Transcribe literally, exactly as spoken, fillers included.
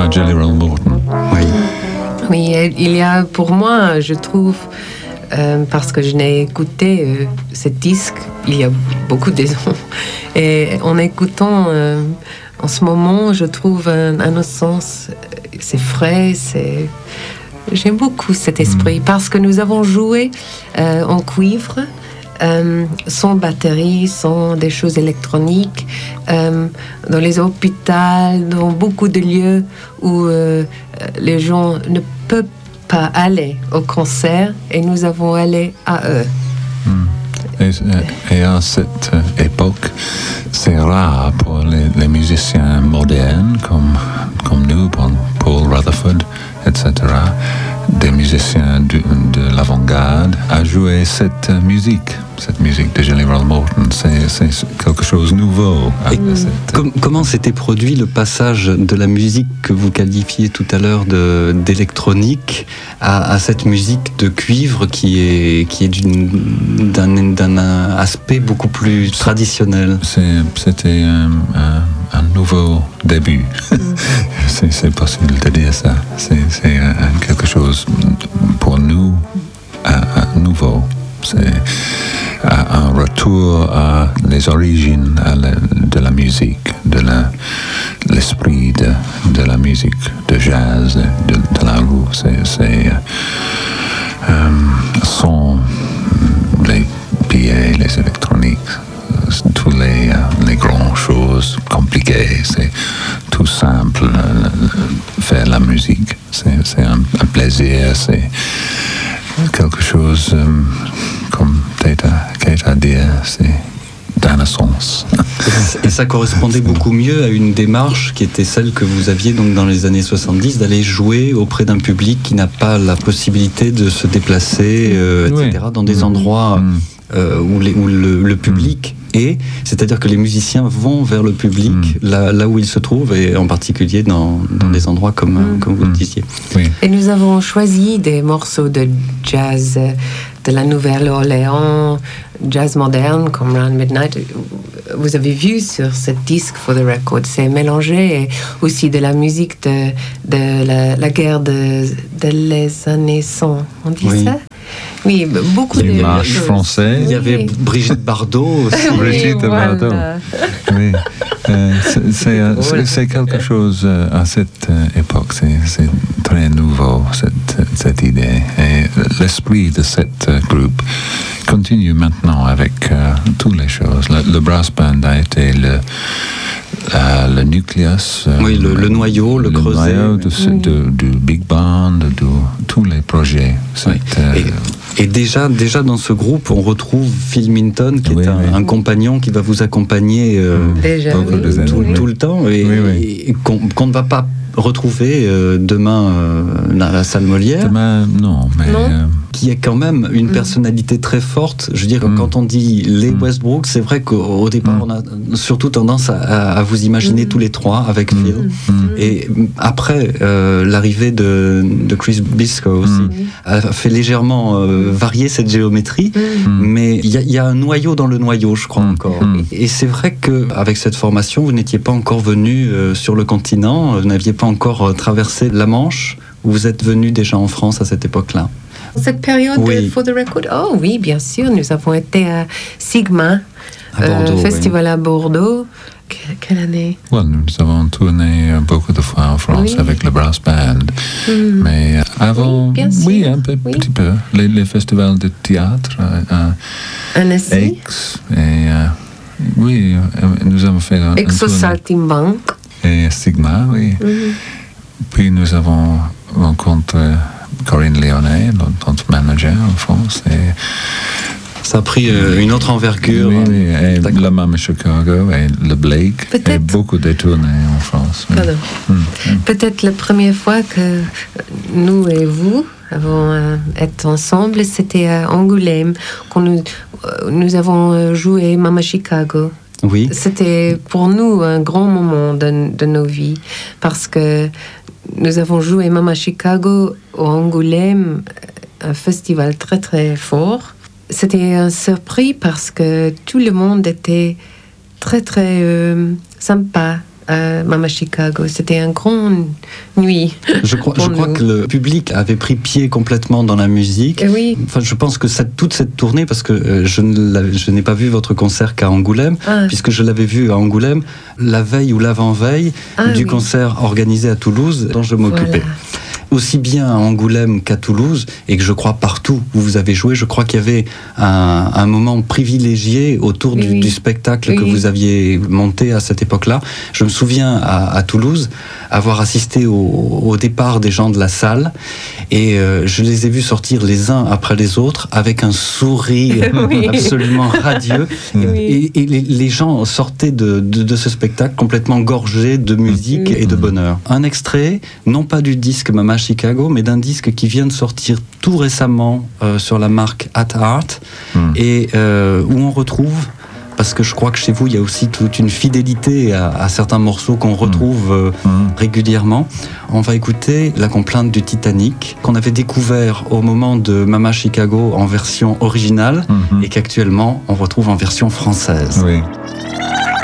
à Jelly Roll Morton. Oui. Oui, il y a pour moi, je trouve, euh, parce que je n'ai écouté euh, ce disque il y a beaucoup de ans, et en écoutant euh, en ce moment, je trouve un, un sens, c'est frais, c'est... J'aime beaucoup cet esprit, mmh. parce que nous avons joué euh, en cuivre, euh, sans batterie, sans des choses électroniques, euh, dans les hôpitaux, dans beaucoup de lieux où euh, les gens ne peuvent pas aller au concert, et nous avons allé à eux. Mmh. Et, et à cette époque, c'est rare pour les, les musiciens modernes comme, comme nous, Paul Rutherford, et cetera, des musiciens de, de l'avant-garde, à jouer cette musique, cette musique de Jelly Roll Morton. C'est, c'est quelque chose de nouveau. Cette... Com- comment s'était produit le passage de la musique que vous qualifiez tout à l'heure de, d'électronique à, à cette musique de cuivre qui est, qui est d'une, d'un, d'un aspect beaucoup plus traditionnel? C'est, c'était un, un, un nouveau début. Mm. c'est, c'est possible de dire ça. C'est, c'est un, quelque chose pour nous un, un nouveau. C'est un retour à les origines à la, de la musique, de la, l'esprit de, de la musique, de jazz, de, de la roue. C'est, c'est euh, sans les billets, les électroniques, toutes les, les grandes choses compliquées. C'est tout simple, faire la musique. C'est, c'est un, un plaisir, c'est quelque chose, euh, comme Kate a dit, c'est d'un sens. Et ça correspondait beaucoup mieux à une démarche qui était celle que vous aviez donc dans les années soixante-dix, d'aller jouer auprès d'un public qui n'a pas la possibilité de se déplacer, euh, et cetera, oui. dans des mmh. endroits mmh. Euh, où, les, où le, le public mmh. est, c'est-à-dire que les musiciens vont vers le public, mmh. là, là où il se trouve, et en particulier dans, dans mmh. des endroits comme, mmh. comme vous le disiez. Oui. Et nous avons choisi des morceaux de jazz de la Nouvelle-Orléans, jazz moderne comme Round Midnight. Vous avez vu sur ce disque For the Record, c'est mélangé, et aussi de la musique de, de la, la guerre de, de les années cent. On dit oui. ça? Oui, beaucoup les de marches françaises. Il y avait Brigitte Bardot aussi. Oui, Brigitte voilà. Bardot. Oui. Euh, c'est, c'est, c'est, c'est quelque chose à cette époque. C'est, c'est très nouveau, cette, cette idée. Et l'esprit de cette groupe continue maintenant avec euh, toutes les choses. Le, le brass band a été le, euh, le nucléus. Euh, oui, le, le noyau, le, le creuset. Noyau de, oui. de, du big band, de, de tous les projets. Oui. Euh, et, et déjà, déjà dans ce groupe, on retrouve Phil Minton, qui oui, est un, oui. un compagnon qui va vous accompagner euh, déjà, tout, oui. tout, tout le temps, et, oui, oui. et qu'on, qu'on ne va pas retrouver euh, demain euh, dans la salle Molière. Demain, non, mais... Non. Euh... qui a quand même une mmh. personnalité très forte. Je veux dire, mmh. quand on dit les mmh. Westbrook, c'est vrai qu'au départ, mmh. on a surtout tendance à, à vous imaginer mmh. tous les trois avec mmh. Phil. Mmh. Et après, euh, l'arrivée de, de Chris Biscoe aussi mmh. a fait légèrement euh, varier cette géométrie, mmh. mais il y, y a un noyau dans le noyau, je crois, mmh. encore. Mmh. Et, et c'est vrai qu'avec cette formation, vous n'étiez pas encore venu euh, sur le continent, vous n'aviez pas encore euh, traversé la Manche, vous êtes venu déjà en France à cette époque-là. Cette période oui. de For the Record, oh oui, bien sûr, nous avons été à Sigma, à Bordeaux, euh, festival oui. à Bordeaux. Que, quelle année? Well, nous avons tourné beaucoup de fois en France oui. avec le brass band, mm. mais avant, oui, bien sûr. oui un peu, oui. petit peu, les, les festivals de théâtre à, à Aix, et euh, oui, nous avons fait un, Aix au Saltimbanque et Sigma, oui. Mm. Puis nous avons rencontré Corinne Lyonnais, notre manager en France. Et ça a pris euh, une autre envergure. Oui, oui, et le Mama Chicago et le Blake. Peut-être. Et beaucoup de tournées en France. Oui. Pardon. Mmh. Peut-être la première fois que nous et vous avons euh, été ensemble, c'était à Angoulême, quand nous, euh, nous avons joué Mama Chicago. Oui. C'était pour nous un grand moment de, de nos vies, parce que nous avons joué Mama Chicago au Angoulême, un festival très très fort. C'était un surprise parce que tout le monde était très très euh, sympa à Mama Chicago. C'était une grande nuit. Je crois, je crois que le public avait pris pied complètement dans la musique. Oui. Enfin, je pense que cette, toute cette tournée, parce que je, ne je n'ai pas vu votre concert qu'à Angoulême, ah. puisque je l'avais vu à Angoulême la veille ou l'avant-veille ah, du oui. concert organisé à Toulouse dont je m'occupais. Voilà. Aussi bien à Angoulême qu'à Toulouse, et que je crois partout où vous avez joué, je crois qu'il y avait un, un moment privilégié autour oui, du, oui. du spectacle oui. que vous aviez monté à cette époque-là. Je me souviens à, à Toulouse avoir assisté au, au départ des gens de la salle, et euh, je les ai vus sortir les uns après les autres avec un sourire oui. absolument radieux. Oui. Et, et les, les gens sortaient de, de, de ce spectacle complètement gorgés de musique oui. et de bonheur. Un extrait, non pas du disque Mama Chicago, mais d'un disque qui vient de sortir tout récemment euh, sur la marque At Art mm. et euh, où on retrouve, parce que je crois que chez vous il y a aussi toute une fidélité à, à certains morceaux qu'on retrouve euh, mm. régulièrement. On va écouter La complainte du Titanic qu'on avait découvert au moment de Mama Chicago en version originale mm-hmm. et qu'actuellement on retrouve en version française. Oui.